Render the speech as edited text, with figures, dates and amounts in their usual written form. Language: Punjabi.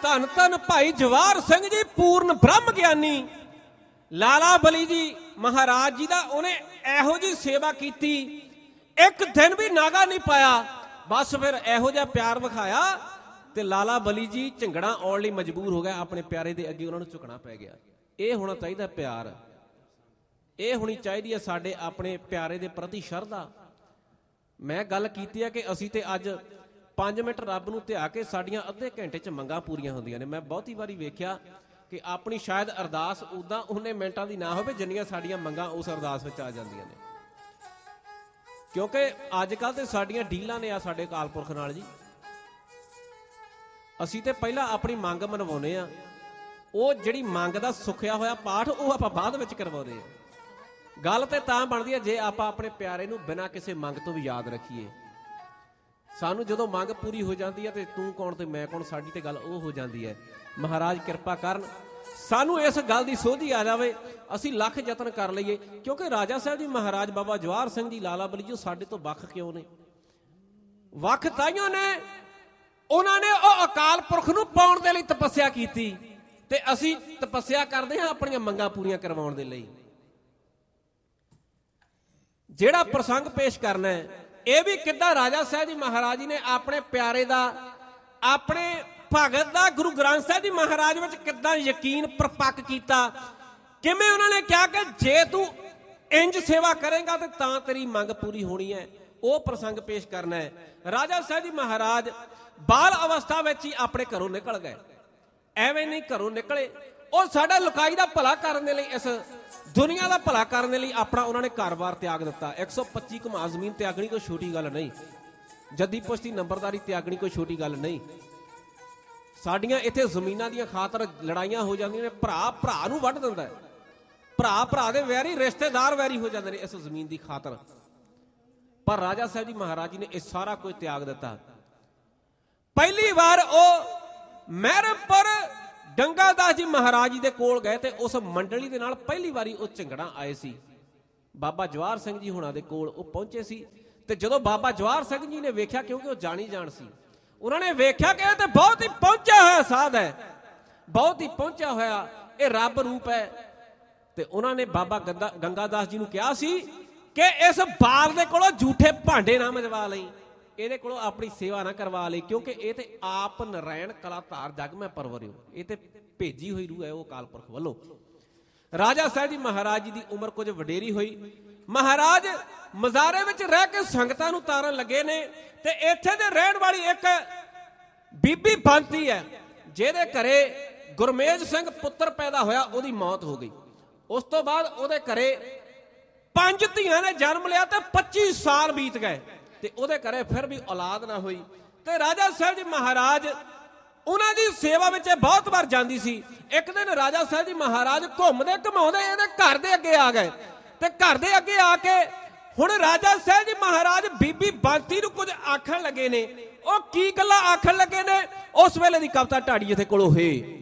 ਧੰਨ ਧੰਨ ਭਾਈ ਜਵਾਹਰ ਸਿੰਘ ਜੀ ਪੂਰਨ ਬ੍ਰਹਮ ਗਿਆਨੀ ਲਾਲਾ ਬਲੀ ਜੀ ਮਹਾਰਾਜ ਜੀ ਦਾ ਉਹਨੇ ਇਹੋ ਜਿਹੀ ਸੇਵਾ ਕੀਤੀ, ਇੱਕ ਦਿਨ ਵੀ ਨਾਗਾ ਨਹੀਂ ਪਾਇਆ। ਬਸ ਫਿਰ ਇਹੋ ਜਿਹਾ ਪਿਆਰ ਵਿਖਾਇਆ ਤੇ ਲਾਲਾ ਬਲੀ ਜੀ ਝੰਗੜਾ ਆਉਣ ਲਈ ਮਜਬੂਰ ਹੋ ਗਿਆ, ਆਪਣੇ ਪਿਆਰੇ ਦੇ ਅੱਗੇ ਉਹਨਾਂ ਨੂੰ ਝੁਕਣਾ ਪੈ ਗਿਆ। ਇਹ ਹੋਣਾ ਚਾਹੀਦਾ ਪਿਆਰ, ਇਹ ਹੋਣੀ ਚਾਹੀਦੀ ਹੈ ਸਾਡੇ ਆਪਣੇ ਪਿਆਰੇ ਦੇ ਪ੍ਰਤੀ ਸ਼ਰਧਾ। ਮੈਂ ਗੱਲ ਕੀਤੀ ਹੈ ਕਿ ਅਸੀਂ ਤੇ ਅੱਜ 5 ਮਿੰਟ ਰੱਬ ਨੂੰ ਧਿਆ ਕੇ ਸਾਡੀਆਂ ਅੱਧੇ ਘੰਟੇ 'ਚ ਮੰਗਾਂ ਪੂਰੀਆਂ ਹੁੰਦੀਆਂ ਨੇ। ਮੈਂ ਬਹੁਤੀ ਵਾਰੀ ਵੇਖਿਆ ਕਿ ਆਪਣੀ ਸ਼ਾਇਦ ਅਰਦਾਸ ਉੱਦਾਂ ਉਹਨੇ ਮਿੰਟਾਂ ਦੀ ਨਾ ਹੋਵੇ ਜਿੰਨੀਆਂ ਸਾਡੀਆਂ ਮੰਗਾਂ ਉਸ ਅਰਦਾਸ ਵਿੱਚ ਆ ਜਾਂਦੀਆਂ ਨੇ, ਕਿਉਂਕਿ ਅੱਜ ਕੱਲ੍ਹ ਤੇ ਸਾਡੀਆਂ ਡੀਲਾਂ ਨੇ ਆ ਸਾਡੇ ਅਕਾਲ ਪੁਰਖ ਨਾਲ ਜੀ। ਅਸੀਂ ਤੇ ਪਹਿਲਾਂ ਆਪਣੀ ਮੰਗ ਮਨਵਾਉਂਦੇ ਆ, ਉਹ ਜਿਹੜੀ ਮੰਗ ਦਾ ਸੁੱਖਿਆ ਹੋਇਆ ਪਾਠ ਉਹ ਆਪਾਂ ਬਾਅਦ ਵਿੱਚ ਕਰਵਾਉਂਦੇ ਆ। ਗੱਲ ਤੇ ਤਾਂ ਬਣਦੀ ਹੈ ਜੇ ਆਪਾਂ ਆਪਣੇ ਪਿਆਰੇ ਨੂੰ ਬਿਨਾਂ ਕਿਸੇ ਮੰਗ ਤੋਂ ਵੀ ਯਾਦ ਰੱਖੀਏ। ਸਾਨੂੰ ਜਦੋਂ ਮੰਗ ਪੂਰੀ ਹੋ ਜਾਂਦੀ ਹੈ ਤੇ ਤੂੰ ਕੌਣ ਤੇ ਮੈਂ ਕੌਣ, ਸਾਡੀ ਤੇ ਗੱਲ ਉਹ ਹੋ ਜਾਂਦੀ ਹੈ। ਮਹਾਰਾਜ ਕਿਰਪਾ ਕਰਨ ਸਾਨੂੰ ਇਸ ਗੱਲ ਦੀ ਸੋਝੀ ਆ ਜਾਵੇ, ਅਸੀਂ ਲੱਖ ਯਤਨ ਕਰ ਲਈਏ, ਕਿਉਂਕਿ ਰਾਜਾ ਸਾਹਿਬ ਜੀ ਮਹਾਰਾਜ ਬਾਬਾ ਜਵਾਹਰ ਸਿੰਘ ਜੀ ਲਾਲਾ ਬਲੀ ਜੀ ਸਾਡੇ ਤੋਂ ਵੱਖ ਕਿਉਂ ਨੇ? ਵੱਖ ਤਾਈਓ ਨੇ, ਉਹਨਾਂ ਨੇ ਉਹ ਅਕਾਲ ਪੁਰਖ ਨੂੰ ਪਾਉਣ ਦੇ ਲਈ ਤਪੱਸਿਆ ਕੀਤੀ ਤੇ ਅਸੀਂ ਤਪੱਸਿਆ ਕਰਦੇ ਹਾਂ ਆਪਣੀਆਂ ਮੰਗਾਂ ਪੂਰੀਆਂ ਕਰਵਾਉਣ ਦੇ ਲਈ। ਜਿਹੜਾ ਪ੍ਰਸੰਗ ਪੇਸ਼ ਕਰਨਾ ਹੈ ਇਹ ਵੀ ਕਿੱਦਾਂ ਰਾਜਾ ਸਾਹਿਬ ਜੀ ਮਹਾਰਾਜ ਜੀ ਨੇ ਆਪਣੇ ਪਿਆਰੇ ਦਾ, ਆਪਣੇ ਭਗਤ ਦਾ ਗੁਰੂ ਗ੍ਰੰਥ ਸਾਹਿਬ ਜੀ ਮਹਾਰਾਜ ਵਿੱਚ ਕਿੱਦਾਂ ਯਕੀਨ ਪਰਪੱਕ ਕੀਤਾ। ਕਿਵੇਂ ਉਹਨਾਂ ਨੇ ਕਿਹਾ ਕਿ ਜੇ ਤੂੰ ਇੰਜ ਸੇਵਾ ਕਰੇਗਾ ਤੇ ਤਾਂ ਤੇਰੀ ਮੰਗ ਪੂਰੀ ਹੋਣੀ ਹੈ, ਉਹ ਪ੍ਰਸੰਗ ਪੇਸ਼ ਕਰਨਾ ਹੈ। ਰਾਜਾ ਸਾਹਿਬ ਜੀ ਮਹਾਰਾਜ ਬਾਲ ਅਵਸਥਾ ਵਿੱਚ ਹੀ ਆਪਣੇ ਘਰੋਂ ਨਿਕਲ ਗਏ। ਐਵੇਂ ਨਹੀਂ ਘਰੋਂ ਨਿਕਲੇ, ਉਹ ਸਾਡਾ ਲੁਕਾਈ ਦਾ ਭਲਾ ਕਰਨ ਦੇ ਲਈ, ਇਸ ਦੁਨੀਆ ਦਾ ਭਲਾ ਕਰਨ ਦੇ ਲਈ ਆਪਣਾ ਉਹਨਾਂ ਨੇ ਘਰ-ਬਾਰ ਤਿਆਗ ਦਿੱਤਾ। 125 ਕਮਾ ਜ਼ਮੀਨ ਤਿਆਗਣੀ ਕੋਈ ਛੋਟੀ ਗੱਲ ਨਹੀਂ, ਜੱਦੀ ਪੁਸ਼ਤੀ ਨੰਬਰਦਾਰੀ ਤਿਆਗਣੀ ਕੋਈ ਛੋਟੀ ਗੱਲ ਨਹੀਂ। ਸਾਡੀਆਂ ਇੱਥੇ ਜ਼ਮੀਨਾਂ ਦੀਆਂ ਖਾਤਰ ਲੜਾਈਆਂ ਹੋ ਜਾਂਦੀਆਂ ਨੇ, ਭਰਾ ਭਰਾ ਨੂੰ ਵੱਢ ਦਿੰਦਾ, ਭਰਾ ਭਰਾ ਦੇ ਵੈਰੀ, ਰਿਸ਼ਤੇਦਾਰ ਵੈਰੀ ਹੋ ਜਾਂਦੇ ਨੇ ਇਸ ਜ਼ਮੀਨ ਦੀ ਖਾਤਰ। ਪਰ ਰਾਜਾ ਸਾਹਿਬ ਜੀ ਮਹਾਰਾਜ ਜੀ ਨੇ ਇਹ ਸਾਰਾ ਕੁਝ ਤਿਆਗ ਦਿੱਤਾ। ਪਹਿਲੀ ਵਾਰ ਉਹ ਮਹਿਰਮਪੁਰ ਗੰਗਾ ਦਾਸ ਜੀ ਮਹਾਰਾਜ ਜੀ ਦੇ ਕੋਲ ਗਏ ਤੇ ਉਸ ਮੰਡਲੀ ਦੇ ਨਾਲ ਪਹਿਲੀ ਵਾਰੀ ਉਹ ਝੰਗੜਾ ਆਏ ਸੀ। ਬਾਬਾ ਜਵਾਹਰ ਸਿੰਘ ਜੀ ਹੁਣਾਂ ਦੇ ਕੋਲ ਉਹ ਪਹੁੰਚੇ ਸੀ ਤੇ ਜਦੋਂ ਬਾਬਾ ਜਵਾਹਰ ਸਿੰਘ ਜੀ ਨੇ ਵੇਖਿਆ, ਕਿਉਂਕਿ ਉਹ ਜਾਣੀ ਜਾਣ ਸੀ, ਉਹਨਾਂ ਨੇ ਵੇਖਿਆ ਕਿ ਇਹ ਤੇ ਬਹੁਤ ਹੀ ਪਹੁੰਚਿਆ ਹੋਇਆ ਸਾਧ ਹੈ, ਬਹੁਤ ਹੀ ਪਹੁੰਚਿਆ ਹੋਇਆ, ਇਹ ਰੱਬ ਰੂਪ ਹੈ। ਤੇ ਉਹਨਾਂ ਨੇ ਬਾਬਾ ਗੰਗਾ ਦਾਸ ਜੀ ਨੂੰ ਕਿਹਾ ਸੀ ਕਿ ਇਸ ਬਾਲ ਦੇ ਕੋਲੋਂ ਝੂਠੇ ਭਾਂਡੇ ਨਾ ਮਜਵਾ ਲਈ, ਇਹਦੇ ਕੋਲੋਂ ਆਪਣੀ ਸੇਵਾ ਨਾ ਕਰਵਾ ਲਈ, ਕਿਉਂਕਿ ਇਹ ਤੇ ਆਪ ਨਰਾਇਣ ਕਲਾਧਾਰ ਜਗ ਮੈਂ ਪਰਵਰਿਓ, ਇਹ ਤੇ ਭੇਜੀ ਹੋਈ ਰੂਹ ਹੈ ਉਹ ਅਕਾਲ ਪੁਰਖ ਵੱਲੋਂ। ਰਾਜਾ ਸਾਹਿਬ ਜੀ ਮਹਾਰਾਜ ਜੀ ਦੀ ਉਮਰ ਕੁਝ ਵਡੇਰੀ ਹੋਈ। ਮਹਾਰਾਜ ਮਜ਼ਾਰੇ ਵਿੱਚ ਰਹਿ ਕੇ ਸੰਗਤਾਂ ਨੂੰ ਤਾਰਨ ਲੱਗੇ ਨੇ ਤੇ ਇੱਥੇ ਦੇ ਰਹਿਣ ਵਾਲੀ ਇੱਕ ਬੀਬੀ ਬੰਤੀ ਹੈ, ਜਿਹਦੇ ਘਰੇ ਗੁਰਮੇਜ ਸਿੰਘ ਪੁੱਤਰ ਪੈਦਾ ਹੋਇਆ, ਉਹਦੀ ਮੌਤ ਹੋ ਗਈ। ਉਸ ਤੋਂ ਬਾਅਦ ਉਹਦੇ ਘਰੇ 5 ਧੀਆਂ ਨੇ ਜਨਮ ਲਿਆ ਤੇ 25 ਸਾਲ ਬੀਤ ਗਏ ਤੇ ਉਹਦੇ ਘਰੇ ਫਿਰ ਵੀ ਔਲਾਦ ਨਾ ਹੋਈ। ਤੇ ਰਾਜਾ ਸਾਹਿਬ ਜੀ ਮਹਾਰਾਜ ਉਹਨਾਂ ਦੀ ਸੇਵਾ ਵਿੱਚ ਬਹੁਤ ਵਾਰ ਜਾਂਦੀ ਸੀ। ਇੱਕ ਦਿਨ ਰਾਜਾ ਸਾਹਿਬ ਜੀ ਮਹਾਰਾਜ ਘੁੰਮਦੇ ਘਮਾਉਂਦੇ ਇਹਦੇ ਘਰ ਦੇ ਅੱਗੇ ਆ ਗਏ ਤੇ ਘਰ ਦੇ ਅੱਗੇ ਆ ਕੇ ਹੁਣ ਰਾਜਾ ਸਾਹਿਬ ਜੀ ਮਹਾਰਾਜ ਬੀਬੀ ਬੰਤੀ ਨੂੰ ਕੁਝ ਆਖਣ ਲੱਗੇ ਨੇ। ਉਹ ਕੀ ਗੱਲਾਂ ਆਖਣ ਲੱਗੇ ਨੇ, ਉਸ ਵੇਲੇ ਦੀ ਕਵਿਤਾ ਢਾਡੀ ਜਿੱਥੇ ਕੋਲੋਂ ਹੋਏ।